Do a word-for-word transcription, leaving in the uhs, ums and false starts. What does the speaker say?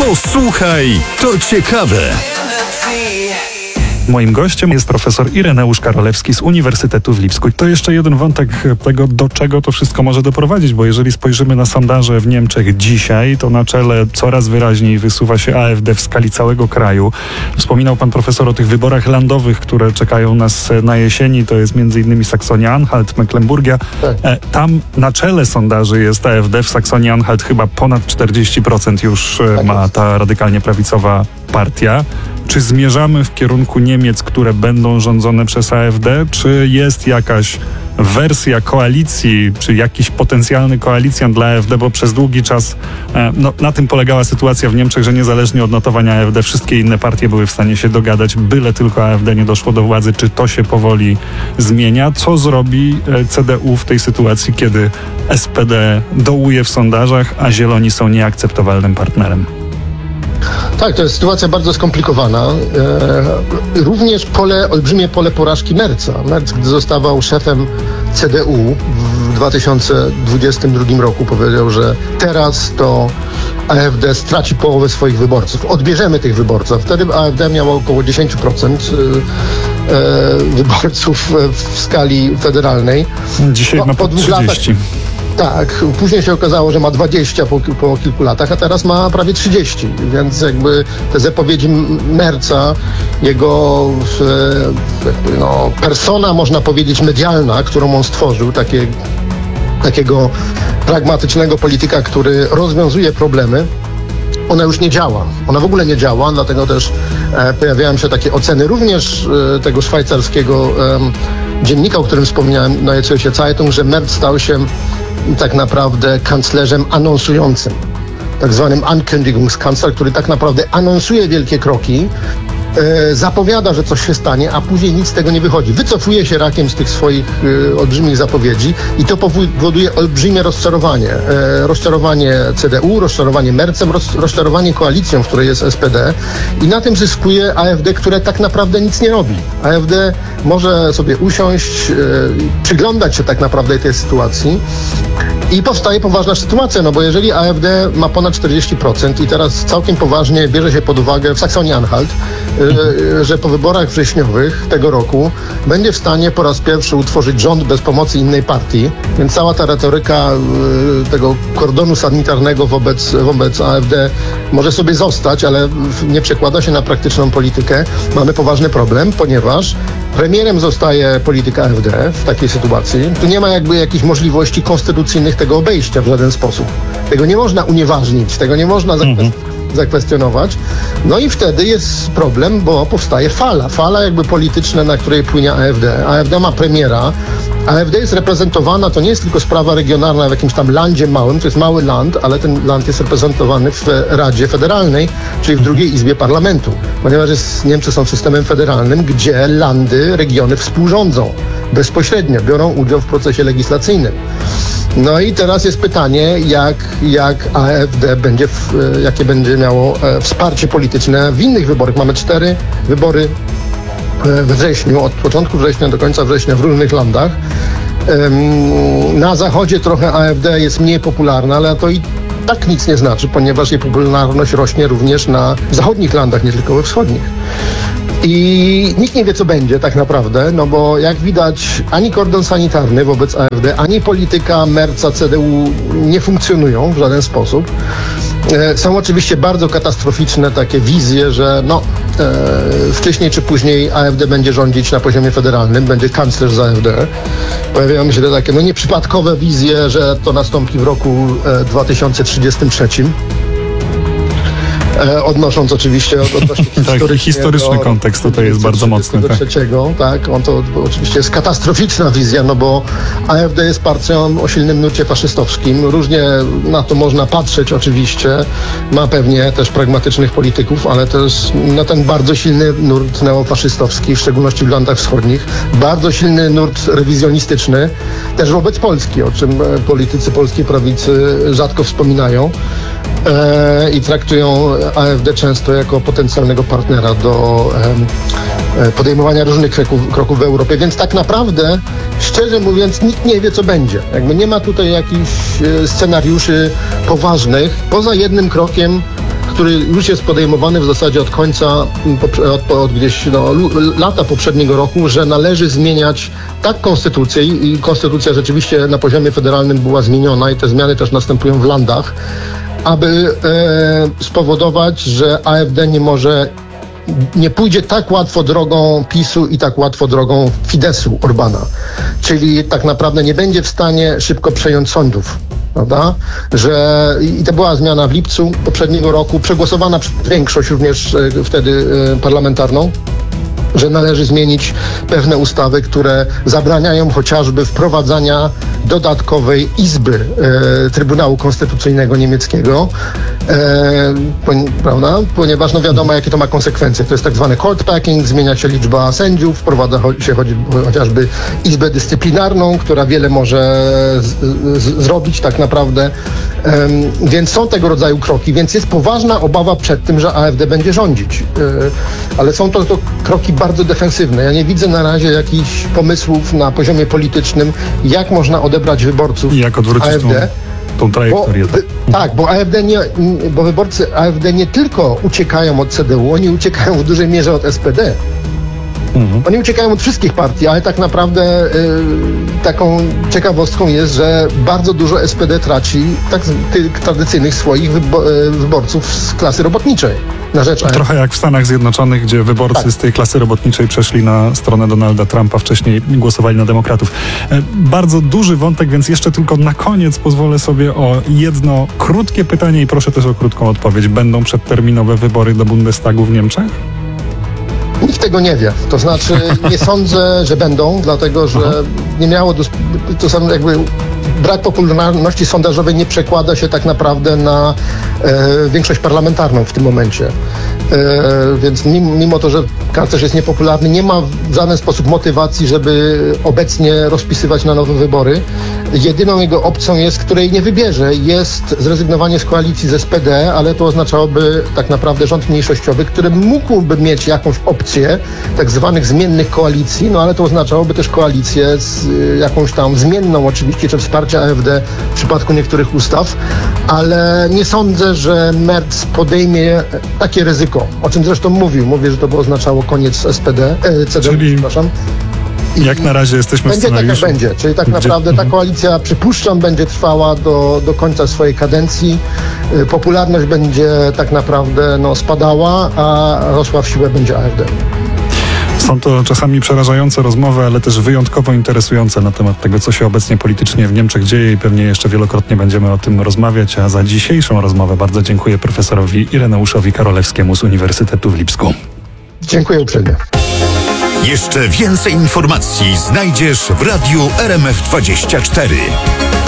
Posłuchaj, to ciekawe. Moim gościem jest profesor Ireneusz Karolewski z Uniwersytetu w Lipsku. I to jeszcze jeden wątek tego, do czego to wszystko może doprowadzić, bo jeżeli spojrzymy na sondaże w Niemczech dzisiaj, to na czele coraz wyraźniej wysuwa się A F D w skali całego kraju. Wspominał pan profesor o tych wyborach landowych, które czekają nas na jesieni. To jest między innymi Saksonia-Anhalt, Mecklenburgia. Tak. Tam na czele sondaży jest A F D. W Saksonia-Anhalt chyba ponad czterdzieści procent już tak ma ta radykalnie prawicowa partia. Czy zmierzamy w kierunku Niemiec, które będą rządzone przez A F D, czy jest jakaś wersja koalicji, czy jakiś potencjalny koalicjant dla A F D, bo przez długi czas no, na tym polegała sytuacja w Niemczech, że niezależnie od notowania A F D wszystkie inne partie były w stanie się dogadać, byle tylko A F D nie doszło do władzy. Czy to się powoli zmienia? Co zrobi C D U w tej sytuacji, kiedy S P D dołuje w sondażach, a Zieloni są nieakceptowalnym partnerem? Tak, to jest sytuacja bardzo skomplikowana. E, również pole, olbrzymie pole porażki Merza. Merz, gdy zostawał szefem C D U w dwa tysiące dwudziestym drugim roku, powiedział, że teraz to A F D straci połowę swoich wyborców. Odbierzemy tych wyborców. Wtedy A F D miało około dziesięć procent e, wyborców w skali federalnej. Dzisiaj ma po trzydzieści. Tak, później się okazało, że ma dwadzieścia po, po kilku latach, a teraz ma prawie trzydzieści, więc jakby te zapowiedzi Merza, jego jakby no, persona, można powiedzieć, medialna, którą on stworzył, takie, takiego pragmatycznego polityka, który rozwiązuje problemy, ona już nie działa. Ona w ogóle nie działa, dlatego też e, pojawiają się takie oceny również e, tego szwajcarskiego e, dziennika, o którym wspomniałem, na Süddeutsche Zeitung, że Merz stał się tak naprawdę kanclerzem anonsującym, tak zwanym Ankündigungskancler, który tak naprawdę anonsuje wielkie kroki, e, zapowiada, że coś się stanie, a później nic z tego nie wychodzi. Wycofuje się rakiem z tych swoich e, olbrzymich zapowiedzi i to powoduje olbrzymie rozczarowanie. E, rozczarowanie C D U, rozczarowanie Merzem, roz, rozczarowanie koalicją, w której jest S P D i na tym zyskuje A F D, które tak naprawdę nic nie robi. A F D może sobie usiąść, e, przyglądać się tak naprawdę tej sytuacji i powstaje poważna sytuacja, no bo jeżeli A F D ma ponad czterdzieści procent i teraz całkiem poważnie bierze się pod uwagę w Saksonia-Anhalt, e, że po wyborach wrześniowych tego roku będzie w stanie po raz pierwszy utworzyć rząd bez pomocy innej partii, więc cała ta retoryka e, tego kordonu sanitarnego wobec, wobec A F D może sobie zostać, ale nie przekłada się na praktyczną politykę. Mamy poważny problem, ponieważ premierem zostaje polityka A F D w takiej sytuacji. Tu nie ma jakby jakichś możliwości konstytucyjnych tego obejścia w żaden sposób. Tego nie można unieważnić, tego nie można zakwestionować. zakwestionować. No i wtedy jest problem, bo powstaje fala. Fala jakby polityczna, na której płynie A F D. A F D ma premiera. A F D jest reprezentowana, to nie jest tylko sprawa regionalna w jakimś tam landzie małym, to jest mały land, ale ten land jest reprezentowany w Radzie Federalnej, czyli w drugiej izbie parlamentu. Ponieważ jest, Niemcy są systemem federalnym, gdzie landy, regiony współrządzą bezpośrednio, biorą udział w procesie legislacyjnym. No i teraz jest pytanie, jak, jak A F D będzie, w, jakie będzie miało e, wsparcie polityczne w innych wyborach. Mamy cztery wybory we wrześniu, od początku września do końca września w różnych landach. Na zachodzie trochę A F D jest mniej popularna, ale to i tak nic nie znaczy, ponieważ jej popularność rośnie również na zachodnich landach, nie tylko we wschodnich. I nikt nie wie, co będzie tak naprawdę, no bo jak widać, ani kordon sanitarny wobec A F D, ani polityka Merza, C D U nie funkcjonują w żaden sposób. E, są oczywiście bardzo katastroficzne takie wizje, że no, e, wcześniej czy później A F D będzie rządzić na poziomie federalnym, będzie kanclerz z A F D. Pojawiają się te takie no, nieprzypadkowe wizje, że to nastąpi w roku e, dwa tysiące trzydziestym trzecim. E, odnosząc oczywiście od, odnośnie tak, historyczny do, kontekst tutaj jest bardzo mocny. Do trzeciego, tak. tak, on to oczywiście jest katastroficzna wizja, no bo A F D jest partią o silnym nurcie faszystowskim. Różnie na to można patrzeć oczywiście. Ma pewnie też pragmatycznych polityków, ale to jest no, ten bardzo silny nurt neofaszystowski, w szczególności w landach wschodnich. Bardzo silny nurt rewizjonistyczny, też wobec Polski, o czym politycy polskiej prawicy rzadko wspominają. E, i traktują A F D często jako potencjalnego partnera do e, podejmowania różnych kroków, kroków w Europie, więc tak naprawdę, szczerze mówiąc, nikt nie wie, co będzie. Jakby nie ma tutaj jakichś scenariuszy poważnych, poza jednym krokiem, który już jest podejmowany w zasadzie od końca, od, od gdzieś no, lata poprzedniego roku, że należy zmieniać tak konstytucję i konstytucja rzeczywiście na poziomie federalnym była zmieniona i te zmiany też następują w landach, aby e, spowodować, że A F D nie może nie pójdzie tak łatwo drogą PiSu i tak łatwo drogą Fidesu Orbana. Czyli tak naprawdę nie będzie w stanie szybko przejąć sądów. Prawda? Że i to była zmiana w lipcu poprzedniego roku, przegłosowana przez większość również e, wtedy e, parlamentarną, że należy zmienić pewne ustawy, które zabraniają chociażby wprowadzania dodatkowej izby e, Trybunału Konstytucyjnego niemieckiego, e, pon, prawda? Ponieważ no wiadomo, jakie to ma konsekwencje. To jest tak zwany court packing, zmienia się liczba sędziów, wprowadza się chodzi, chociażby izbę dyscyplinarną, która wiele może z, z, zrobić tak naprawdę. E, więc są tego rodzaju kroki, więc jest poważna obawa przed tym, że A F D będzie rządzić. E, ale są to, to kroki bardzo defensywne. Ja nie widzę na razie jakichś pomysłów na poziomie politycznym, jak można odebrać wyborców I jak odwrócić A F D. Tą, tą trajektorię. Bo, tak, bo A F D nie, bo wyborcy A F D nie tylko uciekają od C D U, oni uciekają w dużej mierze od S P D. Mhm. Oni uciekają od wszystkich partii, ale tak naprawdę y, taką ciekawostką jest, że bardzo dużo S P D traci tak, tych tradycyjnych swoich wybo- y, wyborców z klasy robotniczej na rzecz A F D. Trochę jak w Stanach Zjednoczonych, gdzie wyborcy tak. z tej klasy robotniczej przeszli na stronę Donalda Trumpa, wcześniej głosowali na demokratów. E, bardzo duży wątek, więc jeszcze tylko na koniec pozwolę sobie o jedno krótkie pytanie i proszę też o krótką odpowiedź. Będą przedterminowe wybory do Bundestagu w Niemczech? Nikt tego nie wie. To znaczy nie sądzę, że będą, dlatego że Aha. nie miało... Do, to są jakby brak popularności sondażowej nie przekłada się tak naprawdę na e, większość parlamentarną w tym momencie. E, więc mimo, mimo to, że kanclerz jest niepopularny, nie ma w żaden sposób motywacji, żeby obecnie rozpisywać na nowe wybory. Jedyną jego opcją jest, której nie wybierze, jest zrezygnowanie z koalicji z S P D, ale to oznaczałoby tak naprawdę rząd mniejszościowy, który mógłby mieć jakąś opcję tak zwanych zmiennych koalicji, no ale to oznaczałoby też koalicję z y, jakąś tam zmienną oczywiście, czy wsparcie A F D w przypadku niektórych ustaw, ale nie sądzę, że Merz podejmie takie ryzyko, o czym zresztą mówił. Mówię, że to by oznaczało koniec S P D, e, C D U, Czyli... przepraszam. I jak na razie jesteśmy będzie w scenariuszu. Będzie tak, jak będzie. Czyli tak Gdzie... naprawdę ta koalicja, przypuszczam, będzie trwała do, do końca swojej kadencji. Popularność będzie tak naprawdę no, spadała, a rosła w siłę będzie A F D. Są to czasami przerażające rozmowy, ale też wyjątkowo interesujące na temat tego, co się obecnie politycznie w Niemczech dzieje i pewnie jeszcze wielokrotnie będziemy o tym rozmawiać. A za dzisiejszą rozmowę bardzo dziękuję profesorowi Ireneuszowi Karolewskiemu z Uniwersytetu w Lipsku. Dziękuję uprzejmie. Jeszcze więcej informacji znajdziesz w Radiu R M F dwadzieścia cztery.